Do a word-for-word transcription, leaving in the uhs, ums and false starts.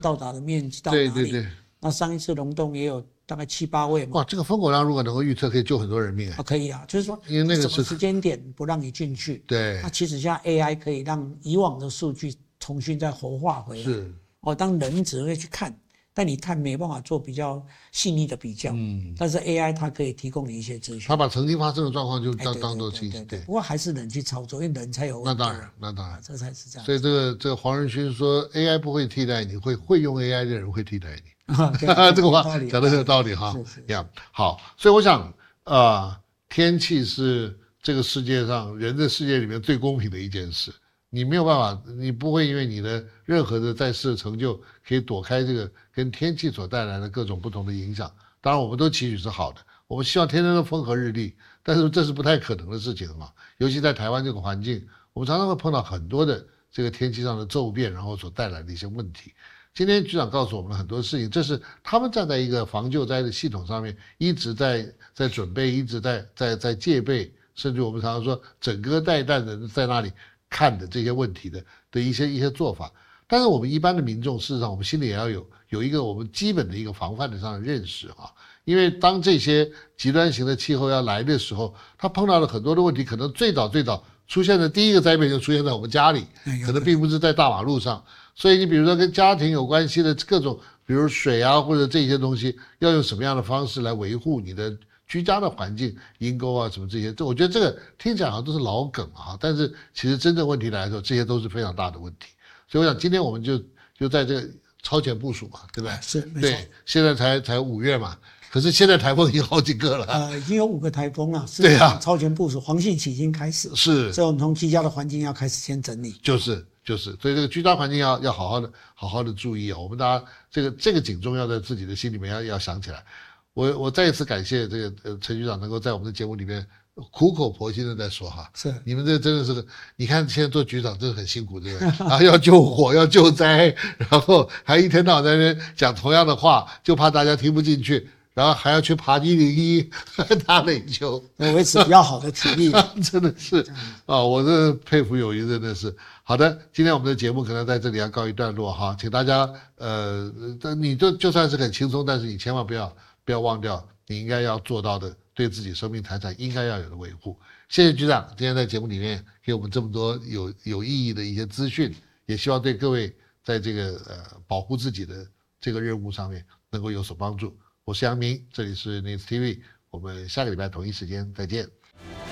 到达的面积到哪里？ 对对对。 那上一次龙洞也有大概七八位嘛。 哇，这个风口浪如果能够预测，可以救很多人命哎。 啊，可以啊，就是说， 因为那个是什么时间点不让你进去？ 对。 那其实现在 A I 可以让以往的数据重新再活化回来。 是。 哦，当人只会去看，但你看没办法做比较细腻的比较。嗯。但是 A I 它可以提供你一些资讯。 它把曾经发生的状况就当、 哎、 当做记忆。 对对。不过还是人去操作，因为人才有。 那当然，那当然， 啊、这才是这样。 所以这个这个黄仁勋说 A I 不会替代你，会会用 A I 的人会替代你。这个话讲得很有道理哈。 是是。 呀，好，所以我想，呃，天气是这个世界上人的世界里面最公平的一件事。你没有办法，你不会因为你的任何的在世的成就可以躲开这个跟天气所带来的各种不同的影响。当然，我们都期许是好的，我们希望天天都风和日丽，但是这是不太可能的事情嘛。尤其在台湾这个环境，我们常常会碰到很多的这个天气上的骤变，然后所带来的一些问题。今天局长告诉我们很多事情，这是他们站在一个防救灾的系统上面，一直在在准备，一直在在在戒备，甚至我们常常说整个带弹的在那里看的这些问题的的一些一些做法。但是我们一般的民众，事实上我们心里也要有有一个我们基本的一个防范的上的认识啊。因为当这些极端型的气候要来的时候，他碰到了很多的问题，可能最早最早出现的第一个灾变就出现在我们家里，可能并不是在大马路上。所以你比如说跟家庭有关系的各种，比如水啊或者这些东西，要用什么样的方式来维护你的居家的环境，阴沟啊什么这些，这我觉得这个听起来好像都是老梗啊，但是其实真正问题来说，这些都是非常大的问题。所以我想今天我们就就在这个超前部署嘛，对不对？ 是，没错。 对，现在才才五月嘛。可是现在台风已经好几个了， 呃，已经有五个台风了， 对啊， 超前部署，黄信期已经开始， 是， 所以我们从居家的环境要开始先整理， 就是就是，所以这个居家环境要要好好的好好的注意啊，我们大家这个这个警钟要在自己的心里面要要想起来。我我再一次感谢这个呃陈局长能够在我们的节目里面苦口婆心的在说哈， 是， 你们这真的是，你看现在做局长真的很辛苦，对不对？啊，要救火，要救灾，然后还一天到晚在那边讲同样的话，就怕大家听不进去。然后还要去爬一零一打垒球， 维持比较好的体力， 真的是啊，我这佩服友谊，真的是。好的，今天我们的节目可能在这里要告一段落哈，请大家呃，你就就算是很轻松，但是你千万不要不要忘掉你应该要做到的对自己生命财产应该要有的维护。谢谢局长今天在节目里面给我们这么多有有意义的一些资讯，也希望对各位在这个呃保护自己的这个任务上面能够有所帮助。我是杨明，这里是 News T V， 我们下个礼拜同一时间再见。